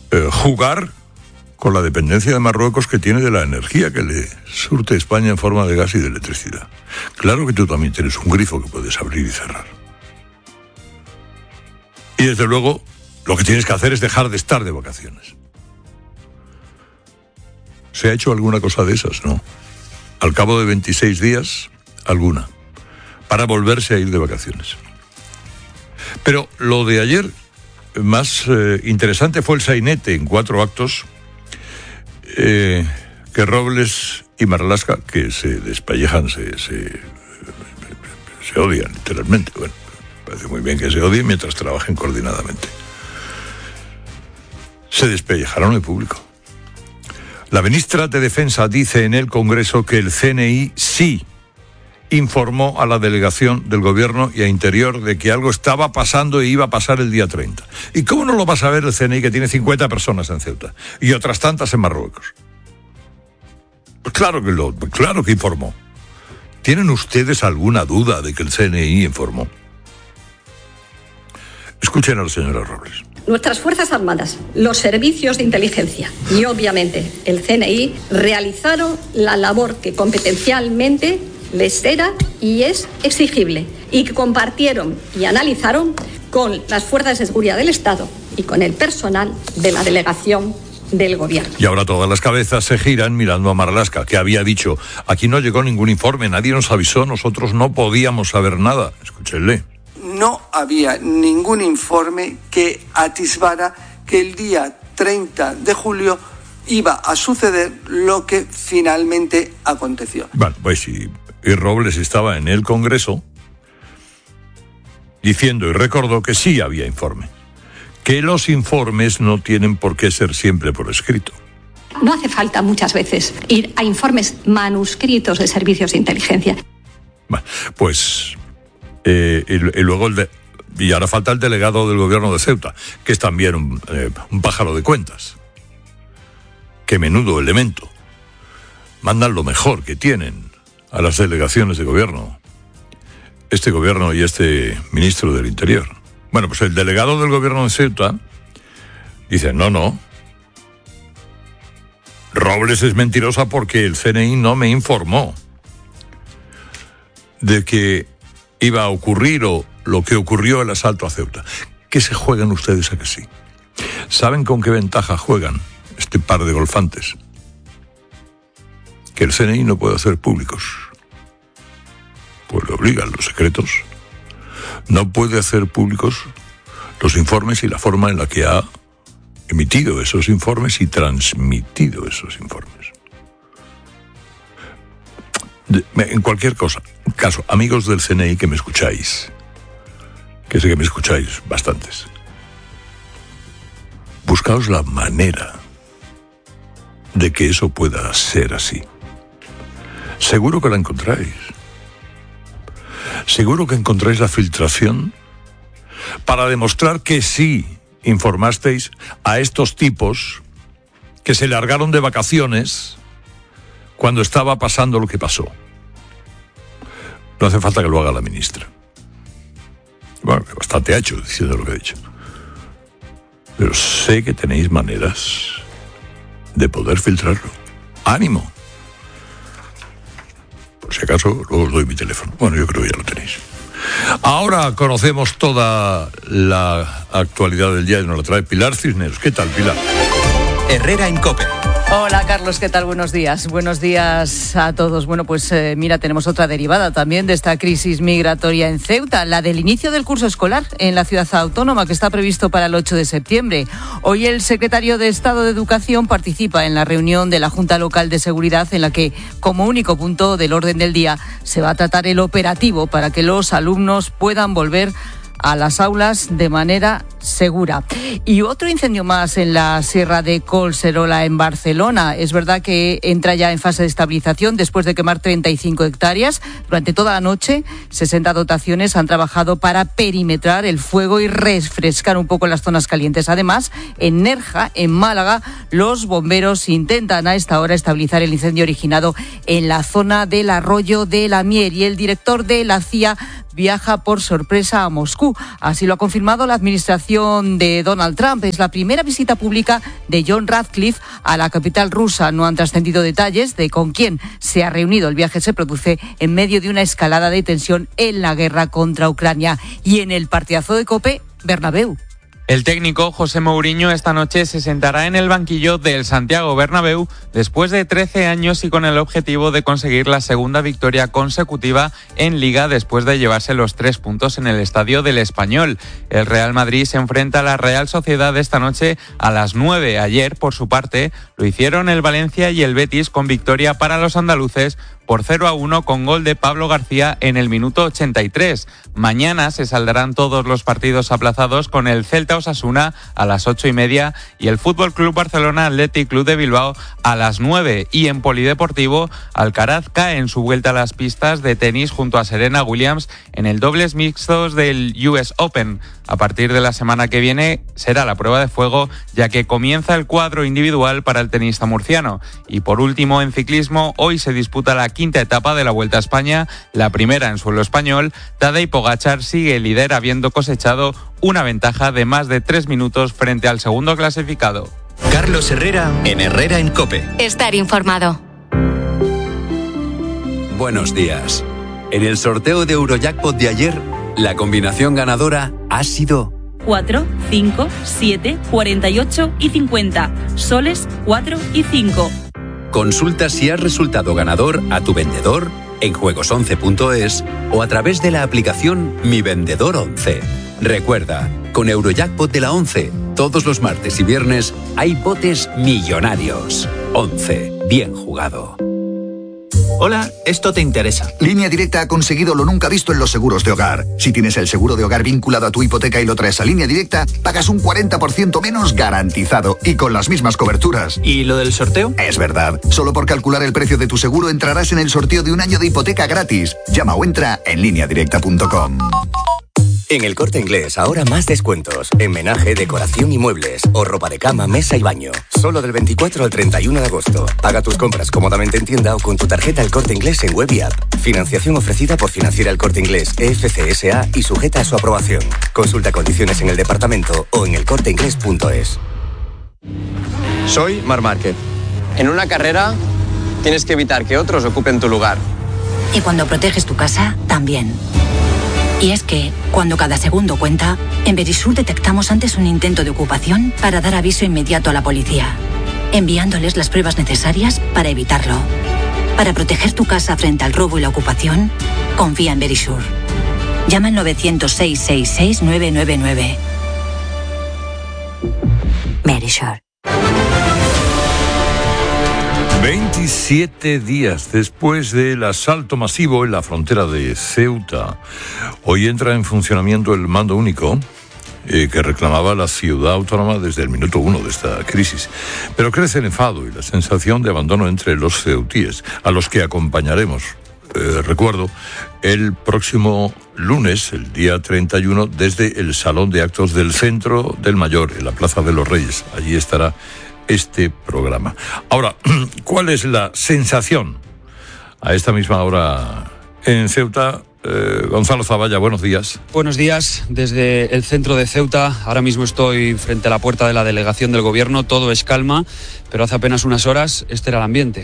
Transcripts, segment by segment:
jugar con la dependencia de Marruecos que tiene de la energía que le surte España en forma de gas y de electricidad. Claro que tú también tienes un grifo que puedes abrir y cerrar. Y desde luego, lo que tienes que hacer es dejar de estar de vacaciones. ¿Se ha hecho alguna cosa de esas? No. Al cabo de 26 días, alguna. Para volverse a ir de vacaciones. Pero lo de ayer, más interesante, fue el sainete en 4 actos que Robles y Marlaska, que se despellejan, se odian literalmente. Bueno, parece muy bien que se odien mientras trabajen coordinadamente. Se despellejaron en público. La ministra de Defensa dice en el Congreso que el CNI sí informó a la delegación del Gobierno y a Interior de que algo estaba pasando y iba a pasar el día 30. ¿Y cómo no lo va a saber el CNI, que tiene 50 personas en Ceuta y otras tantas en Marruecos? Pues claro que informó. ¿Tienen ustedes alguna duda de que el CNI informó? Escuchen a la señora Robles. Nuestras Fuerzas Armadas, los servicios de inteligencia y obviamente el CNI realizaron la labor que competencialmente les era y es exigible, y que compartieron y analizaron con las fuerzas de seguridad del Estado y con el personal de la delegación del Gobierno. Y ahora todas las cabezas se giran mirando a Marlaska, que había dicho: aquí no llegó ningún informe, nadie nos avisó, nosotros no podíamos saber nada. Escúchenle. No había ningún informe que atisbara que el día 30 de julio iba a suceder lo que finalmente aconteció. Bueno, pues sí. Y Robles estaba en el Congreso diciendo y recordó que sí había informe, que los informes no tienen por qué ser siempre por escrito. No hace falta muchas veces ir a informes manuscritos de servicios de inteligencia. Bueno, pues y luego y ahora falta el delegado del Gobierno de Ceuta, que es también un pájaro de cuentas. Qué menudo elemento. Mandan lo mejor que tienen a las delegaciones de gobierno, este gobierno y este ministro del Interior. Bueno, pues el delegado del Gobierno de Ceuta dice: no, Robles es mentirosa porque el CNI no me informó de que iba a ocurrir o lo que ocurrió el asalto a Ceuta. ¿Qué se juegan ustedes a que sí? ¿Saben con qué ventaja juegan este par de golfantes? Que el CNI no puede hacer públicos. Pues le obligan los secretos. No puede hacer públicos los informes y la forma en la que ha emitido esos informes y transmitido esos informes. En cualquier caso, amigos del CNI que me escucháis, que sé que me escucháis bastantes, buscaos la manera de que eso pueda ser así. Seguro que la encontráis. Seguro que encontráis la filtración para demostrar que sí informasteis a estos tipos que se largaron de vacaciones cuando estaba pasando lo que pasó. No hace falta que lo haga la ministra. Bueno, bastante ha hecho diciendo lo que ha dicho. Pero sé que tenéis maneras de poder filtrarlo. ¡Ánimo! Por si acaso, luego os doy mi teléfono. Bueno, yo creo que ya lo tenéis. Ahora conocemos toda la actualidad del día y nos la trae Pilar Cisneros. ¿Qué tal, Pilar? Herrera en COPE. Hola Carlos, ¿qué tal? Buenos días. Buenos días a todos. Bueno, pues mira, tenemos otra derivada también de esta crisis migratoria en Ceuta, la del inicio del curso escolar en la ciudad autónoma, que está previsto para el 8 de septiembre. Hoy el secretario de Estado de Educación participa en la reunión de la Junta Local de Seguridad, en la que, como único punto del orden del día, se va a tratar el operativo para que los alumnos puedan volver a las aulas de manera segura. Y otro incendio más en la Sierra de Collserola, en Barcelona. Es verdad que entra ya en fase de estabilización después de quemar 35 hectáreas. Durante toda la noche, 60 dotaciones han trabajado para perimetrar el fuego y refrescar un poco las zonas calientes. Además, en Nerja, en Málaga, los bomberos intentan a esta hora estabilizar el incendio originado en la zona del Arroyo de la Mier. Y el director de la CIA viaja por sorpresa a Moscú. Así lo ha confirmado la administración de Donald Trump. Es la primera visita pública de John Ratcliffe a la capital rusa. No han trascendido detalles de con quién se ha reunido. El viaje se produce en medio de una escalada de tensión en la guerra contra Ucrania. Y en el partidazo de COPE, Bernabéu. El técnico José Mourinho esta noche se sentará en el banquillo del Santiago Bernabéu después de 13 años y con el objetivo de conseguir la segunda victoria consecutiva en Liga después de llevarse los 3 puntos en el Estadio del Español. El Real Madrid se enfrenta a la Real Sociedad esta noche a las 9. Ayer, por su parte, lo hicieron el Valencia y el Betis con victoria para los andaluces por 0-1 con gol de Pablo García en el minuto 83. Mañana se saldrán todos los partidos aplazados con el Celta Osasuna a las 8:30 y el Fútbol Club Barcelona Athletic Club de Bilbao a las 9. Y en polideportivo, Alcaraz cae en su vuelta a las pistas de tenis junto a Serena Williams en el dobles mixtos del US Open. A partir de la semana que viene será la prueba de fuego, ya que comienza el cuadro individual para el tenista murciano. Y por último, en ciclismo, hoy se disputa la quinta etapa de la Vuelta a España, la primera en suelo español. Tadej Pogačar sigue líder habiendo cosechado una ventaja de más de 3 minutos frente al segundo clasificado. Carlos Herrera en Herrera en COPE. Estar informado. Buenos días. En el sorteo de Eurojackpot de ayer, la combinación ganadora ha sido 4, 5, 7, 48 y 50. Soles 4 y 5. Consulta si has resultado ganador a tu vendedor en juegos11.es o a través de la aplicación Mi Vendedor 11. Recuerda, con Eurojackpot de la 11, todos los martes y viernes hay botes millonarios. 11. Bien jugado. Hola, esto te interesa. Línea Directa ha conseguido lo nunca visto en los seguros de hogar. Si tienes el seguro de hogar vinculado a tu hipoteca y lo traes a Línea Directa, pagas un 40% menos garantizado y con las mismas coberturas. ¿Y lo del sorteo? Es verdad. Solo por calcular el precio de tu seguro entrarás en el sorteo de un año de hipoteca gratis. Llama o entra en lineadirecta.com. En El Corte Inglés, ahora más descuentos. En menaje, decoración y muebles. O ropa de cama, mesa y baño. Solo del 24 al 31 de agosto. Paga tus compras cómodamente en tienda o con tu tarjeta El Corte Inglés en web y app. Financiación ofrecida por Financiera El Corte Inglés, EFC S.A. y sujeta a su aprobación. Consulta condiciones en el departamento o en elcorteinglés.es. Soy Marc Márquez. En una carrera tienes que evitar que otros ocupen tu lugar. Y cuando proteges tu casa, también. Y es que, cuando cada segundo cuenta, en Verisur detectamos antes un intento de ocupación para dar aviso inmediato a la policía, enviándoles las pruebas necesarias para evitarlo. Para proteger tu casa frente al robo y la ocupación, confía en Verisur. Llama al 900-666-999. Verisur. 27 días después del asalto masivo en la frontera de Ceuta, hoy entra en funcionamiento el mando único que reclamaba la ciudad autónoma desde el minuto 1 de esta crisis. Pero crece el enfado y la sensación de abandono entre los ceutíes, a los que acompañaremos, recuerdo, el próximo lunes, el día 31, desde el Salón de Actos del Centro del Mayor, en la Plaza de los Reyes. Allí estará este programa. Ahora, ¿cuál es la sensación a esta misma hora en Ceuta? Gonzalo Zavalla, buenos días. Buenos días, desde el centro de Ceuta. Ahora mismo estoy frente a la puerta de la delegación del gobierno. Todo es calma, pero hace apenas unas horas este era el ambiente.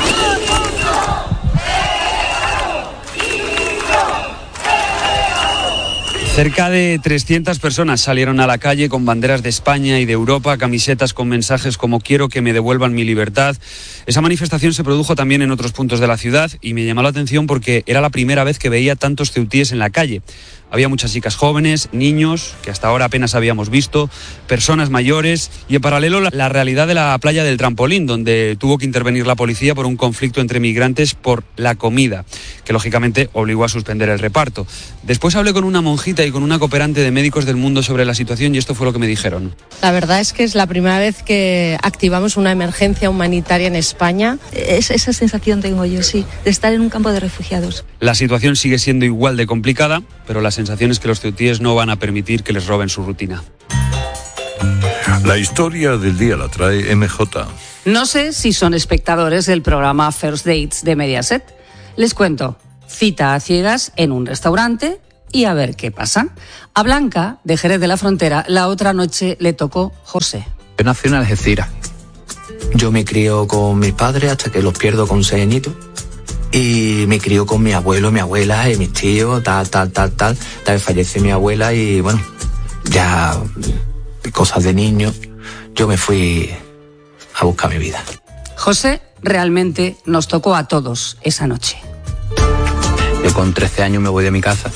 Cerca de 300 personas salieron a la calle con banderas de España y de Europa, camisetas con mensajes como "quiero que me devuelvan mi libertad". Esa manifestación se produjo también en otros puntos de la ciudad y me llamó la atención porque era la primera vez que veía tantos ceutíes en la calle. Había muchas chicas jóvenes, niños, que hasta ahora apenas habíamos visto, personas mayores y en paralelo la realidad de la playa del Trampolín, donde tuvo que intervenir la policía por un conflicto entre migrantes por la comida, que lógicamente obligó a suspender el reparto. Después hablé con una monjita y con una cooperante de Médicos del Mundo sobre la situación y esto fue lo que me dijeron. La verdad es que es la primera vez que activamos una emergencia humanitaria en España. Esa sensación tengo yo, sí, de estar en un campo de refugiados. La situación sigue siendo igual de complicada, pero la sensación es que los ceutíes no van a permitir que les roben su rutina. La historia del día la trae MJ. No sé si son espectadores del programa First Dates de Mediaset. Les cuento, cita a ciegas en un restaurante, y a ver qué pasa. A Blanca, de Jerez de la Frontera, la otra noche le tocó José. Yo nací en Algeciras. Yo me crío con mis padres hasta que los pierdo con 6 añitos. Y me crío con mi abuelo, mi abuela y mis tíos, tal. Fallece mi abuela y bueno, ya cosas de niño. Yo me fui a buscar mi vida. José realmente nos tocó a todos esa noche. Yo con 13 años me voy de mi casa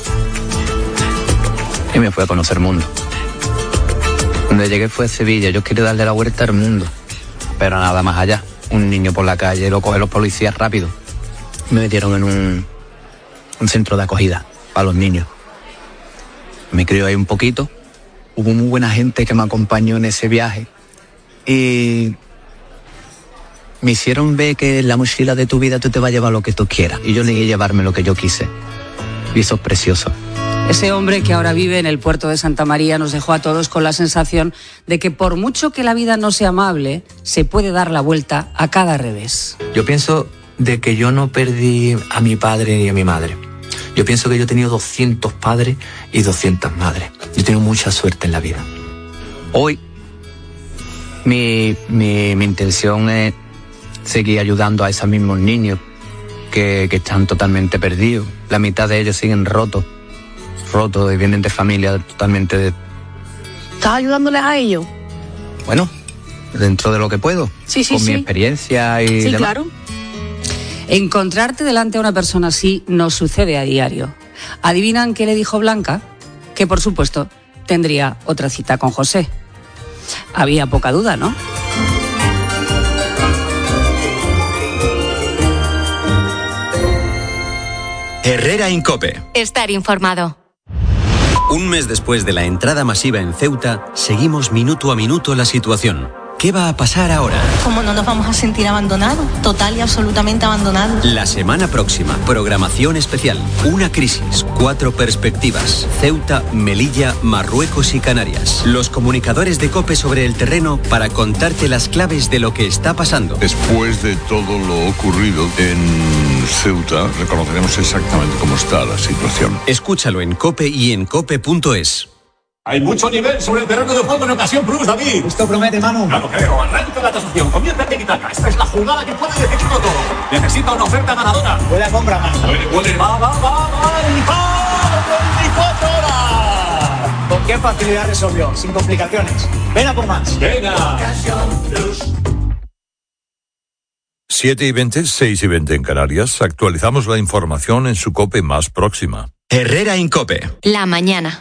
y me fui a conocer el mundo. Donde llegué fue a Sevilla. Yo quería darle la vuelta al mundo, pero nada más allá. Un niño por la calle lo cogen los policías rápido. Me metieron en un centro de acogida para los niños. Me crié ahí un poquito. Hubo muy buena gente que me acompañó en ese viaje y me hicieron ver que en la mochila de tu vida tú te vas a llevar lo que tú quieras. Y yo elegí llevarme lo que yo quise. Y eso es precioso. Ese hombre que ahora vive en el puerto de Santa María nos dejó a todos con la sensación de que por mucho que la vida no sea amable, se puede dar la vuelta a cada revés. Yo pienso de que yo no perdí a mi padre ni a mi madre. Yo pienso que yo he tenido 200 padres y 200 madres. Yo he tenido mucha suerte en la vida. Hoy, mi intención es seguir ayudando a esos mismos niños que están totalmente perdidos. La mitad de ellos siguen rotos y vienen de familias totalmente de... ¿Estás ayudándoles a ellos? Bueno, dentro de lo que puedo. Sí, con mi experiencia y sí, demás. Claro. Encontrarte delante de una persona así nos sucede a diario. ¿Adivinan qué le dijo Blanca? Que por supuesto tendría otra cita con José. Había poca duda, ¿no? Herrera en COPE. Estar informado. Un mes después de la entrada masiva en Ceuta, seguimos minuto a minuto la situación. ¿Qué va a pasar ahora? ¿Cómo no nos vamos a sentir abandonados? Total y absolutamente abandonados. La semana próxima, programación especial. Una crisis, 4 perspectivas. Ceuta, Melilla, Marruecos y Canarias. Los comunicadores de COPE sobre el terreno para contarte las claves de lo que está pasando. Después de todo lo ocurrido en Ceuta, reconoceremos exactamente cómo está la situación. Escúchalo en COPE y en cope.es. Hay mucho nivel sobre el terreno de juego en ocasión plus, David. Esto promete, Manu. Claro, creo. Arranca la tasación. Comienza el tiki-taka. Esta es la jugada que puede decidirlo todo. Necesita una oferta ganadora. Puede compra, Manu. Puede. Va. 24 horas. ¿Con qué facilidad resolvió? Sin complicaciones. Ven a por más. Venga. 7:20, 6:20 en Canarias. Actualizamos la información en su COPE más próxima. Herrera en COPE. La mañana.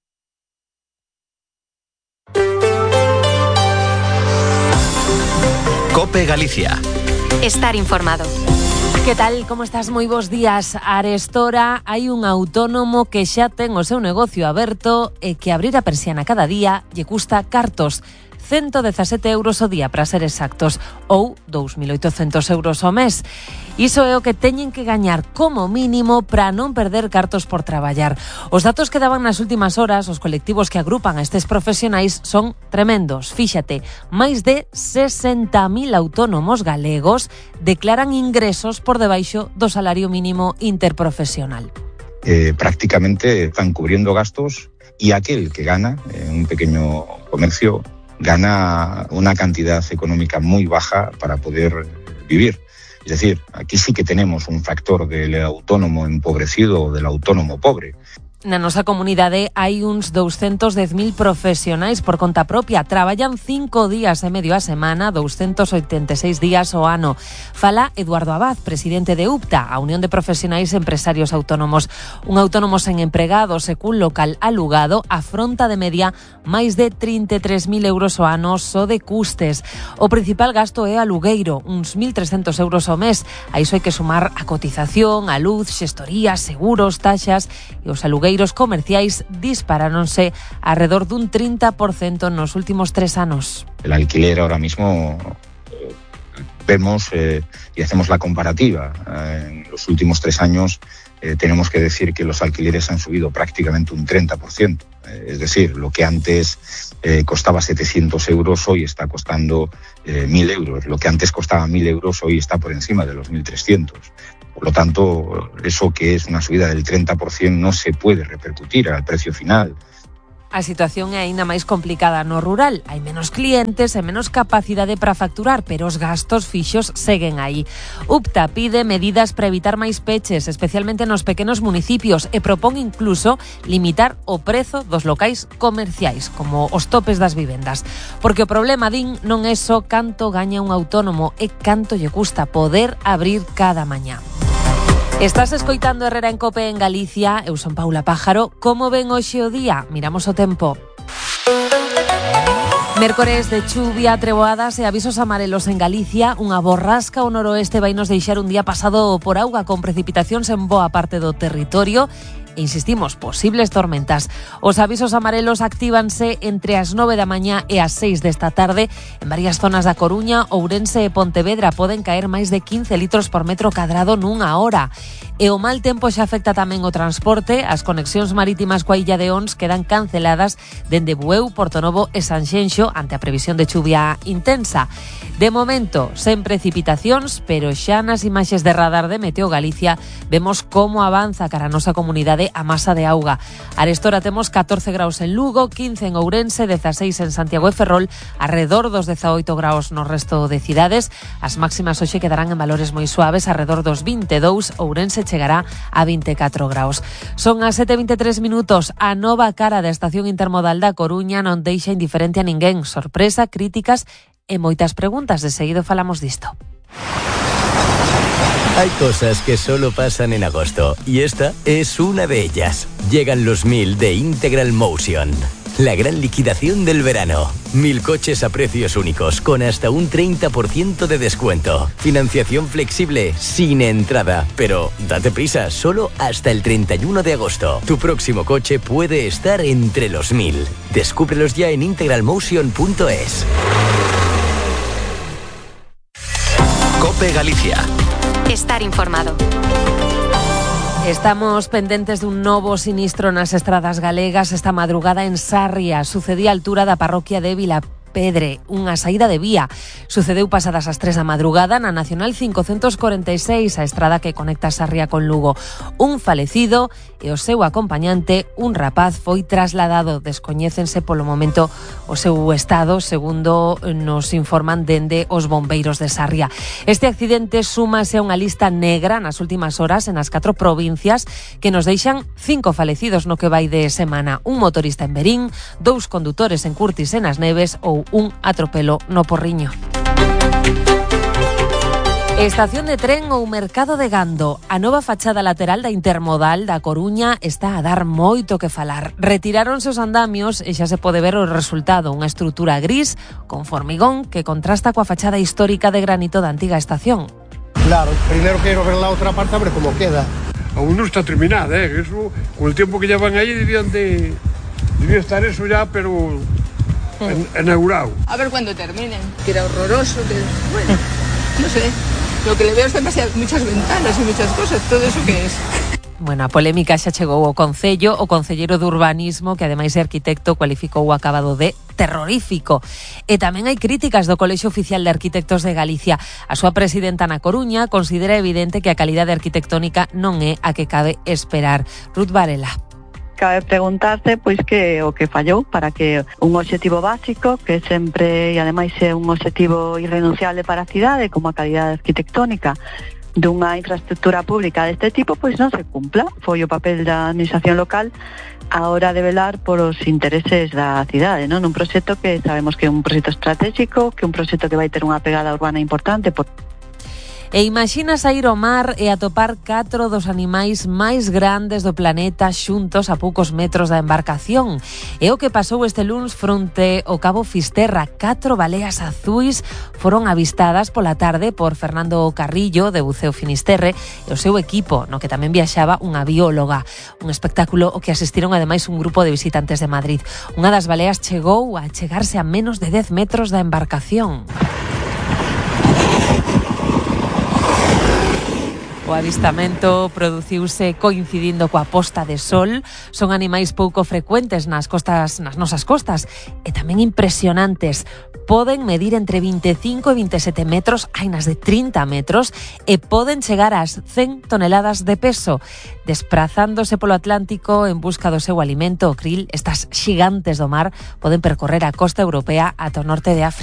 COPE Galicia. Estar informado. Que tal, como estás? Moi bons días. Arestora hai un autónomo que xa ten o seu negocio aberto e que abrir a persiana cada día lle custa cartos. 117 euros ao día, para ser exactos, ou 2.800 euros ao mes. Iso é o que teñen que gañar como mínimo para non perder cartos por traballar. Os datos que daban nas últimas horas os colectivos que agrupan a estes profesionais son tremendos. Fíxate, máis de 60.000 autónomos galegos declaran ingresos por debaixo do salario mínimo interprofesional. Prácticamente están cubriendo gastos y aquel que gana en un pequeño comercio gana una cantidad económica muy baja para poder vivir. Es decir, aquí sí que tenemos un factor del autónomo empobrecido o del autónomo pobre. Na nosa comunidade hai uns 210.000 profesionais por conta propia. Traballan 5 días e medio a semana, 286 días ao ano. Fala Eduardo Abad, presidente de UPTA, a Unión de Profesionais Empresarios Autónomos. Un autónomo sen empregados e cun local alugado afronta de media máis de 33.000 euros ao ano só de custes. O principal gasto é alugueiro, uns 1.300 euros ao mes. A iso hai que sumar a cotización, a luz, xestorías, seguros, taxas e os alugueiros comerciais disparáronse alrededor dun 30% nos últimos 3 anos. El alquiler ahora mismo vemos y hacemos la comparativa. En los últimos 3 años tenemos que decir que los alquileres han subido prácticamente un 30%. Es decir, lo que antes costaba 700 euros, hoy está costando 1.000 euros. Lo que antes costaba 1.000 euros, hoy está por encima de los 1.300. Por lo tanto, eso que es una subida del 30% no se puede repercutir al precio final. A situación é aínda máis complicada no rural. Hai menos clientes e menos capacidade para facturar, pero os gastos fixos seguen aí. UPTA pide medidas para evitar máis peches, especialmente nos pequenos municipios, e propón incluso limitar o prezo dos locais comerciais, como os topes das vivendas. Porque o problema, din, non é só canto gaña un autónomo, é canto lle custa poder abrir cada mañá. Estás escoitando Herrera en Cope en Galicia. Eu son Paula Pájaro. Como ven hoxe o día? Miramos o tempo. Mércores de chuvia, treboadas e avisos amarelos en Galicia. Unha borrasca ao noroeste vai nos deixar un día pasado por auga con precipitacións en boa parte do territorio. E insistimos, posibles tormentas. Os avisos amarelos actívanse entre as 9 da mañá e as 6 desta tarde. En varias zonas da Coruña, Ourense e Pontevedra poden caer máis de 15 litros por metro cadrado nunha hora. E o mal tempo xa afecta tamén o transporte. As conexións marítimas coa illa de Ons quedan canceladas dende Bueu, Portonovo e Sanxenxo ante a previsión de chuvia intensa. De momento, sen precipitacións, pero xa nas imaxes de radar de Meteo Galicia vemos como avanza cara a nosa comunidade a masa de auga. Arestora temos 14 graus en Lugo, 15 en Ourense, 16 en Santiago e Ferrol, arredor dos 18 graus no resto de cidades. As máximas hoxe quedarán en valores moi suaves, arredor dos 22, Ourense chegará a 24 graus. Son as 7:23 minutos. A nova cara da estación intermodal da Coruña non deixa indiferente a ninguén. Sorpresa, críticas e moitas preguntas. De seguido falamos disto. Hay cosas que solo pasan en agosto y esta es una de ellas. Llegan los 1000 de Integral Motion. La gran liquidación del verano. 1000 coches a precios únicos con hasta un 30% de descuento. Financiación flexible sin entrada. Pero date prisa, solo hasta el 31 de agosto. Tu próximo coche puede estar entre los 1000. Descúbrelos ya en integralmotion.es. COPE Galicia. Estar informado. Estamos pendentes dun novo sinistro nas estradas galegas esta madrugada en Sarria. Sucedía a altura da parroquia de Vilapedre, unha saída de vía. Sucedeu pasadas as 3 da madrugada na Nacional 546, a estrada que conecta Sarria con Lugo. Un falecido e o seu acompañante, un rapaz, foi trasladado. Descoñécense polo momento o seu estado, segundo nos informan dende os bombeiros de Sarria. Este accidente súmase a unha lista negra nas últimas horas en as 4 provincias que nos deixan 5 falecidos no que vai de semana. Un motorista en Verín, 2 condutores en Curtis e nas Neves ou un atropelo no Porriño. Estación de tren ou mercado de gando. A nova fachada lateral da intermodal da Coruña está a dar moito que falar. Retiráronse os andamios e xa se pode ver o resultado, unha estrutura gris con formigón que contrasta coa fachada histórica de granito da antiga estación. Claro, primero quero ver la otra parte a ver cómo queda. Aún no está terminada, eso con el tiempo que llevan ahí debía estar eso ya, pero inaugurado. A ver cuándo terminen, que era horroroso, que bueno, no sé. Lo que le veo es muchas ventanas y muchas cosas, todo eso que es. Bueno, a polémica xa chegou ao Concello. O concelleiro de Urbanismo, que ademais é arquitecto, cualificou o acabado de terrorífico. E tamén hai críticas do Colexio Oficial de Arquitectos de Galicia. A súa presidenta na Coruña considera evidente que a calidade arquitectónica non é a que cabe esperar. Ruth Varela. Cabe preguntarse pois que o que fallou para que un obxectivo básico que sempre e ademais é un obxectivo irrenunciable para a cidade como a calidade arquitectónica dunha infraestructura pública deste tipo pois non se cumpla. Foi o papel da administración local a hora de velar por os intereses da cidade, non? Un proxecto que sabemos que é un proxecto estratégico, que é un proxecto que vai ter unha pegada urbana importante por... E imagina sair ao mar e atopar 4 dos animais máis grandes do planeta xuntos a poucos metros da embarcación. É o que pasou este luns fronte ao Cabo Fisterra. 4 baleas azuis foron avistadas pola tarde por Fernando Carrillo, de Buceo Finisterre, e o seu equipo, no que tamén viaxaba unha bióloga. Un espectáculo ao que asistiron ademais un grupo de visitantes de Madrid. Unha das baleas chegou a chegarse a menos de 10 metros da embarcación. O avistamento produciuse coincidindo coa posta de sol. Son animais pouco frecuentes nas nosas costas e tamén impresionantes. Poden medir entre 25 e 27 metros, hai nas de 30 metros, e poden chegar ás 100 toneladas de peso. Desprazándose polo Atlántico en busca do seu alimento, o krill, estas xigantes do mar, poden percorrer a costa europea ata o norte de África.